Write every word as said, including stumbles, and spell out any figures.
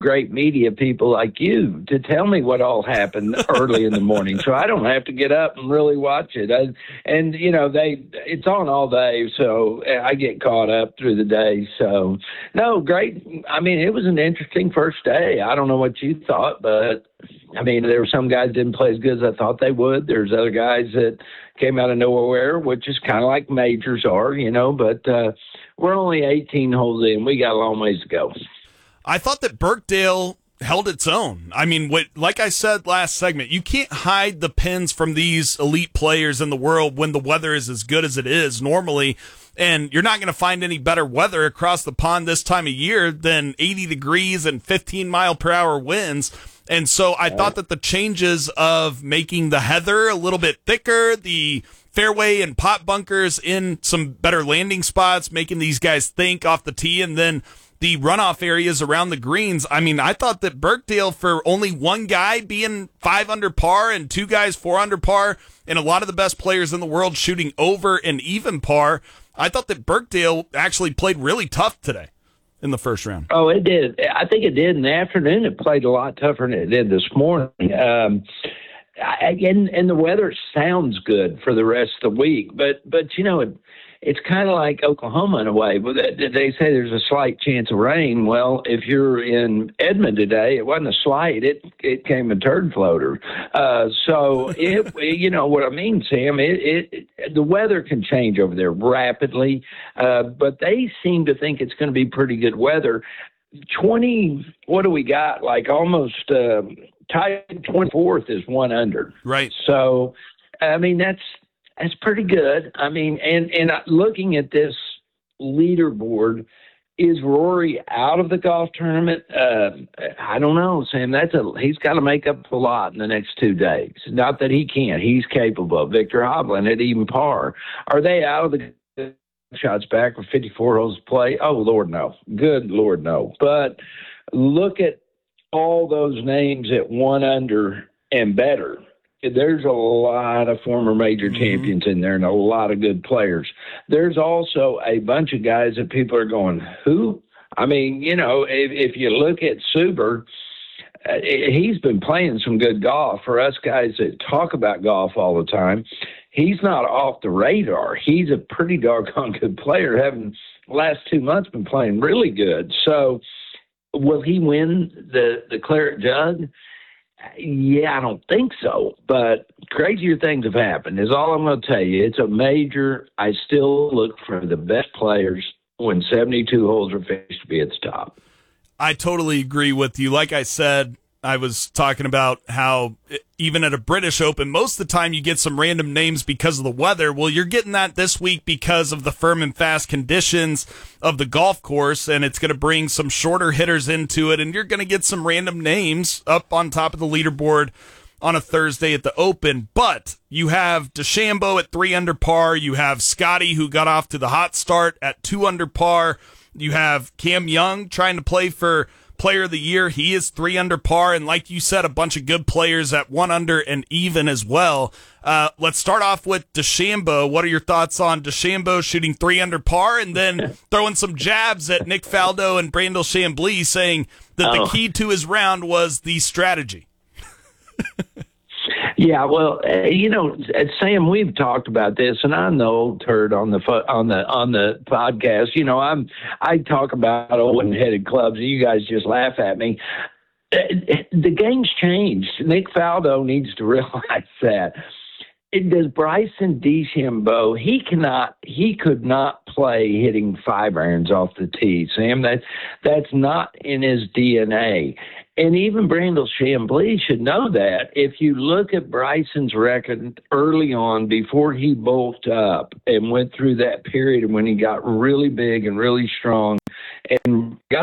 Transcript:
great media people like you to tell me what all happened early in the morning, so I don't have to get up and really watch it. I, and you know, they it's on all day, so I get caught up through the day. So no, great. I mean, it was an interesting first day. I don't know what you thought, but I mean, there were some guys didn't play as good as I thought they would. There's other guys that came out of nowhere, which is kind of like majors are, you know, but uh, we're only eighteen holes in. We got a long ways to go. I thought that Birkdale held its own. I mean, what, like I said last segment, you can't hide the pins from these elite players in the world when the weather is as good as it is normally. And you're not going to find any better weather across the pond this time of year than eighty degrees and fifteen mile per hour winds. And so I thought that the changes of making the heather a little bit thicker, the fairway and pot bunkers in some better landing spots, making these guys think off the tee, and then the runoff areas around the greens. I mean, I thought that Birkdale, for only one guy being five under par and two guys four under par, and a lot of the best players in the world shooting over and even par, I thought that Birkdale actually played really tough today in the first round. Oh, it did. I think it did in the afternoon. It played a lot tougher than it did this morning. Um, I, and, and the weather sounds good for the rest of the week, but, but you know, it, it's kind of like Oklahoma in a way. They say there's a slight chance of rain. Well, if you're in Edmond today, it wasn't a slight. It it came a turd floater. Uh, so, it, you know what I mean, Sam? It, it the weather can change over there rapidly, uh, but they seem to think it's going to be pretty good weather. twenty, what do we got? Like almost uh, tied twenty-fourth is one under. Right. So, I mean, that's, That's pretty good. I mean, and, and looking at this leaderboard, is Rory out of the golf tournament? Uh, I don't know, Sam. That's a he's got to make up a lot in the next two days. Not that he can't. He's capable. Victor Hovland at even par. Are they out of the shots back with fifty-four holes to play? Oh, Lord, no. Good Lord, no. But look at all those names at one under and better. There's a lot of former major champions in there and a lot of good players. There's also a bunch of guys that people are going, who? I mean, you know, if, if you look at Suber, uh, he's been playing some good golf. For us guys that talk about golf all the time, he's not off the radar. He's a pretty doggone good player, having the last two months been playing really good. So will he win the, the Claret Jug? Yeah, I don't think so, but crazier things have happened is all I'm going to tell you. It's a major. I still look for the best players when seventy-two holes are finished to be at the top. I totally agree with you. Like I said, I was talking about how even at a British Open, most of the time you get some random names because of the weather. Well, you're getting that this week because of the firm and fast conditions of the golf course, and it's going to bring some shorter hitters into it, and you're going to get some random names up on top of the leaderboard on a Thursday at the Open. But you have DeChambeau at three under par. You have Scotty, who got off to the hot start, at two under par. You have Cam Young trying to play for Player of the Year. He is three under par, and like you said, a bunch of good players at one under and even as well. Uh, let's start off with DeChambeau. What are your thoughts on DeChambeau shooting three under par and then throwing some jabs at Nick Faldo and Brandel Chambly, saying that oh. the key to his round was the strategy? Yeah, well, uh, you know, Sam, we've talked about this, and I'm the old turd on the on the on the podcast. You know, I'm I talk about open-headed clubs, and you guys just laugh at me. The game's changed. Nick Faldo needs to realize that. It does Bryson DeChambeau. He cannot. He could not play hitting five irons off the tee, Sam. That that's not in his D N A. And even Brandel Chambly should know that. If you look at Bryson's record early on, before he bulked up and went through that period when he got really big and really strong and got